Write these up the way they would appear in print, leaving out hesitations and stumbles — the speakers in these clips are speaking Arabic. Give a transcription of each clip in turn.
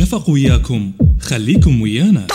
شفق وياكم، خليكم ويانا.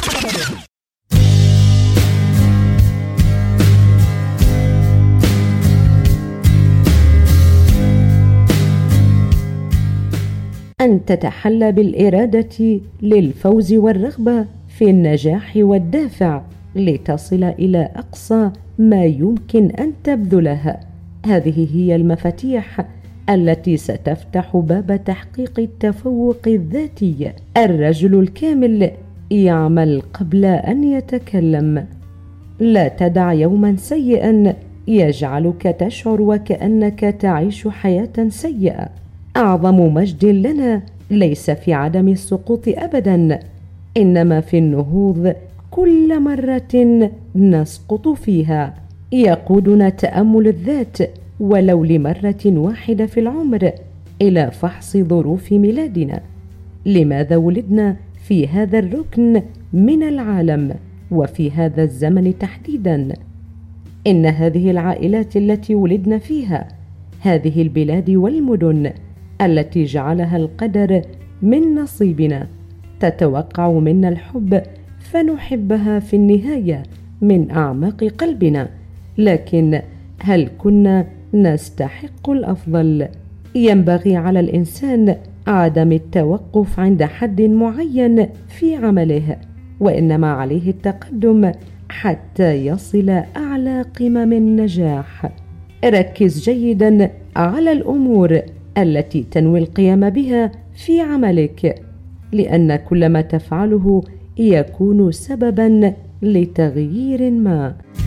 أن تتحلى بالإرادة للفوز والرغبة في النجاح والدافع لتصل إلى أقصى ما يمكن أن تبذله. هذه هي المفاتيح التي ستفتح باب تحقيق التفوق الذاتي. الرجل الكامل يعمل قبل أن يتكلم. لا تدع يوما سيئا يجعلك تشعر وكأنك تعيش حياة سيئة. أعظم مجد لنا ليس في عدم السقوط أبدا، إنما في النهوض كل مرة نسقط فيها. يقودنا تأمل الذات ولو لمرة واحدة في العمر إلى فحص ظروف ميلادنا. لماذا ولدنا في هذا الركن من العالم وفي هذا الزمن تحديدا؟ إن هذه العائلات التي ولدنا فيها، هذه البلاد والمدن التي جعلها القدر من نصيبنا، تتوقع منا الحب فنحبها في النهاية من أعماق قلبنا. لكن هل كنا نستحق الأفضل؟ ينبغي على الإنسان عدم التوقف عند حد معين في عمله، وإنما عليه التقدم حتى يصل أعلى قمم النجاح. ركز جيدا على الأمور التي تنوي القيام بها في عملك، لأن كل ما تفعله يكون سببا لتغيير ما.